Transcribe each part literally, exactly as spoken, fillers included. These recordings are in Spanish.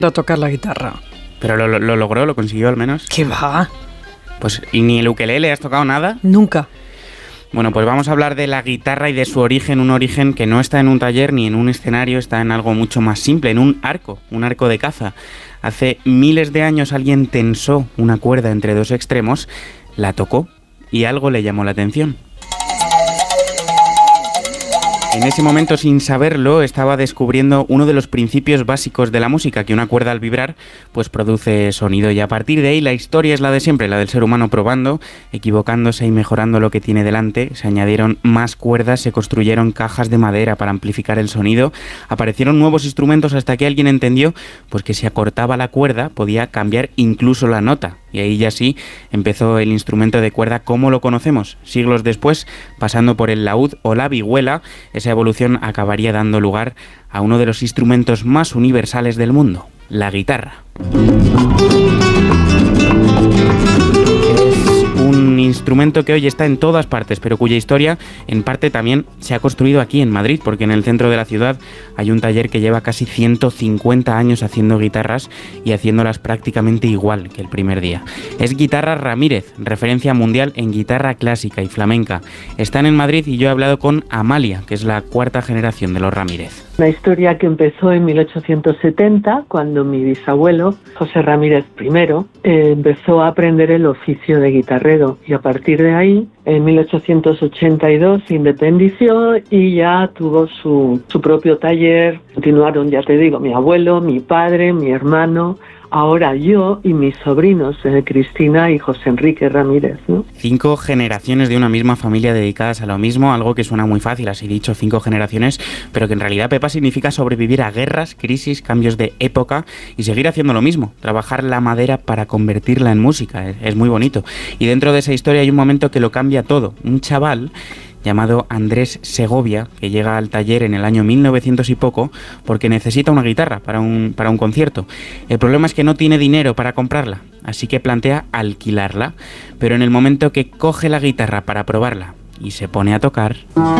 a tocar la guitarra. ¿Pero lo, lo, lo logró? ¿Lo consiguió al menos? ¿Qué va? Pues, ¿y ni el ukelele has tocado nada? Nunca. Bueno, pues vamos a hablar de la guitarra y de su origen, un origen que no está en un taller ni en un escenario, está en algo mucho más simple, en un arco, un arco de caza. Hace miles de años alguien tensó una cuerda entre dos extremos, la tocó y algo le llamó la atención. En ese momento, sin saberlo, estaba descubriendo uno de los principios básicos de la música, que una cuerda al vibrar pues produce sonido, y a partir de ahí la historia es la de siempre, la del ser humano probando, equivocándose y mejorando lo que tiene delante. Se añadieron más cuerdas, se construyeron cajas de madera para amplificar el sonido, aparecieron nuevos instrumentos hasta que alguien entendió pues que si acortaba la cuerda podía cambiar incluso la nota. Y ahí ya sí empezó el instrumento de cuerda como lo conocemos. Siglos después, pasando por el laúd o la vihuela, esa evolución acabaría dando lugar a uno de los instrumentos más universales del mundo, la guitarra. Un instrumento que hoy está en todas partes, pero cuya historia en parte también se ha construido aquí en Madrid, porque en el centro de la ciudad hay un taller que lleva casi ciento cincuenta años haciendo guitarras y haciéndolas prácticamente igual que el primer día. Es Guitarras Ramírez, referencia mundial en guitarra clásica y flamenca. Están en Madrid y yo he hablado con Amalia, que es la cuarta generación de los Ramírez. Una historia que empezó en mil ochocientos setenta, cuando mi bisabuelo, José Ramírez primero, eh, empezó a aprender el oficio de guitarrero, y a partir de ahí, en mil ochocientos ochenta y dos, se independició y ya tuvo su, su propio taller. Continuaron, ya te digo, mi abuelo, mi padre, mi hermano, ahora yo y mis sobrinos, eh, Cristina y José Enrique Ramírez, ¿no? Cinco generaciones de una misma familia dedicadas a lo mismo, algo que suena muy fácil, así dicho, cinco generaciones, pero que en realidad, Pepa, significa sobrevivir a guerras, crisis, cambios de época y seguir haciendo lo mismo, trabajar la madera para convertirla en música. Es, es muy bonito. Y dentro de esa historia hay un momento que lo cambia todo. Un chaval llamado Andrés Segovia, que llega al taller en el año mil novecientos y poco porque necesita una guitarra para un, para un concierto. El problema es que no tiene dinero para comprarla, así que plantea alquilarla, pero en el momento que coge la guitarra para probarla y se pone a tocar,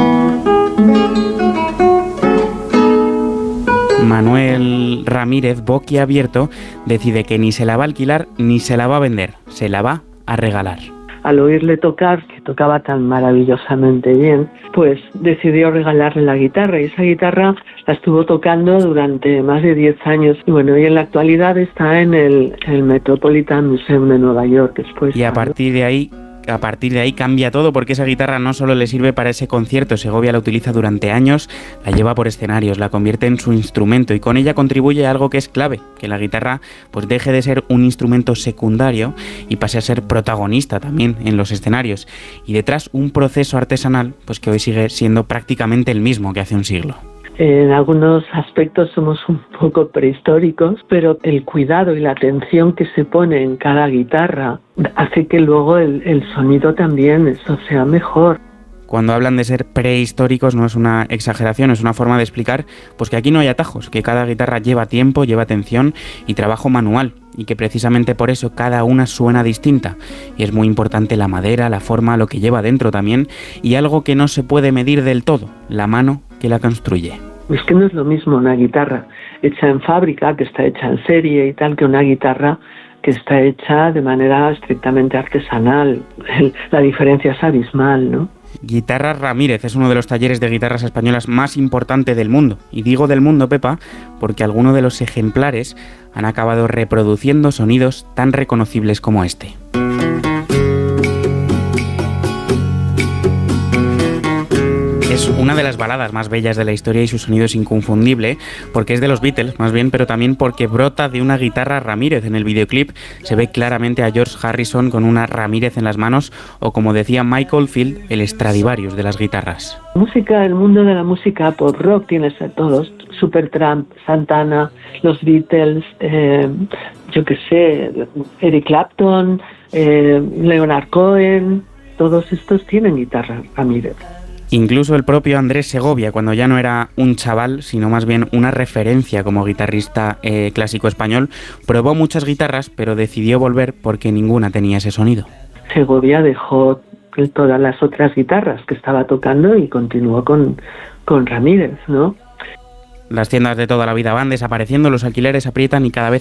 Manuel Ramírez, boquiabierto, decide que ni se la va a alquilar ni se la va a vender, se la va a regalar. Al oírle tocar, que tocaba tan maravillosamente bien, pues decidió regalarle la guitarra, y esa guitarra la estuvo tocando durante más de diez años. Y bueno, y en la actualidad está en el, el Metropolitan Museum de Nueva York. Después, y a partir de ahí... A partir de ahí cambia todo, porque esa guitarra no solo le sirve para ese concierto. Segovia la utiliza durante años, la lleva por escenarios, la convierte en su instrumento, y con ella contribuye a algo que es clave, que la guitarra pues deje de ser un instrumento secundario y pase a ser protagonista también en los escenarios. Y detrás un proceso artesanal pues que hoy sigue siendo prácticamente el mismo que hace un siglo. En algunos aspectos somos un poco prehistóricos, pero el cuidado y la atención que se pone en cada guitarra hace que luego el, el sonido también eso sea mejor. Cuando hablan de ser prehistóricos no es una exageración, es una forma de explicar pues que aquí no hay atajos, que cada guitarra lleva tiempo, lleva atención y trabajo manual, y que precisamente por eso cada una suena distinta. Y es muy importante la madera, la forma, lo que lleva dentro también, y algo que no se puede medir del todo, la mano que la construye. Es que no es lo mismo una guitarra hecha en fábrica, que está hecha en serie y tal, que una guitarra que está hecha de manera estrictamente artesanal. La diferencia es abismal, ¿no? Guitarras Ramírez es uno de los talleres de guitarras españolas más importante del mundo. Y digo del mundo, Pepa, porque algunos de los ejemplares han acabado reproduciendo sonidos tan reconocibles como este. Es una de las baladas más bellas de la historia y su sonido es inconfundible, porque es de los Beatles, más bien, pero también porque brota de una guitarra Ramírez. En el videoclip se ve claramente a George Harrison con una Ramírez en las manos, o como decía Michael Field, el Stradivarius de las guitarras. Música, el mundo de la música pop rock tienes a todos, Supertramp, Santana, los Beatles, eh, yo qué sé, Eric Clapton, eh, Leonard Cohen, todos estos tienen guitarra Ramírez. Incluso el propio Andrés Segovia, cuando ya no era un chaval, sino más bien una referencia como guitarrista eh, clásico español, probó muchas guitarras, pero decidió volver porque ninguna tenía ese sonido. Segovia dejó todas las otras guitarras que estaba tocando y continuó con, con Ramírez, ¿no? Las tiendas de toda la vida van desapareciendo, los alquileres aprietan y cada vez